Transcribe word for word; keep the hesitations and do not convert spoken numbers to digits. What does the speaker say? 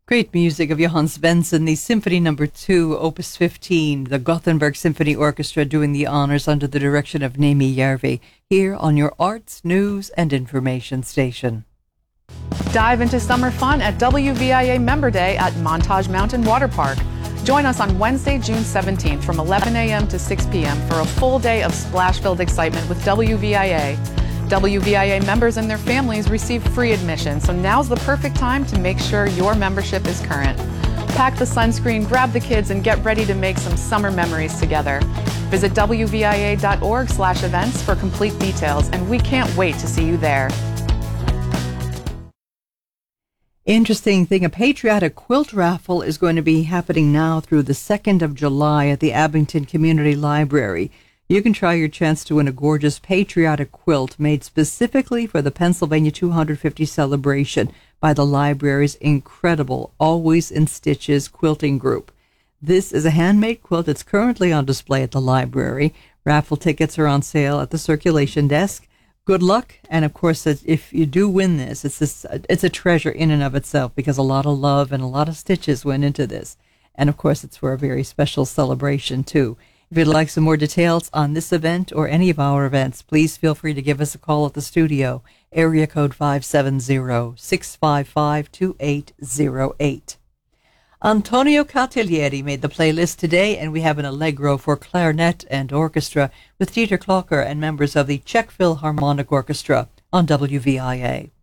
Great music of Johann Svensson, the Symphony Number Two, Opus fifteen, the Gothenburg Symphony Orchestra doing the honors under the direction of Nemi Järvi, here on your arts, news, and information station. Dive into summer fun at W V I A Member Day at Montage Mountain Water Park. Join us on Wednesday, June seventeenth from eleven a.m. to six p.m. for a full day of splash-filled excitement with W V I A. W V I A members and their families receive free admission, so now's the perfect time to make sure your membership is current. Pack the sunscreen, grab the kids, and get ready to make some summer memories together. Visit W V I A dot org slash events for complete details, and we can't wait to see you there. Interesting thing, a patriotic quilt raffle is going to be happening now through the second of July at the Abington Community Library. You can try your chance to win a gorgeous patriotic quilt made specifically for the Pennsylvania two hundred fifty celebration by the library's incredible Always in Stitches quilting group. This is a handmade quilt that's currently on display at the library. Raffle tickets are on sale at the circulation desk. Good luck, and of course, if you do win this, it's this, it's a treasure in and of itself because a lot of love and a lot of stitches went into this. And of course, it's for a very special celebration too. If you'd like some more details on this event or any of our events, please feel free to give us a call at the studio, area code five seven zero, six five five, two eight zero eight. Antonio Catalieri made the playlist today, and we have an allegro for clarinet and orchestra with Dieter Klocker and members of the Czech Philharmonic Orchestra on W V I A.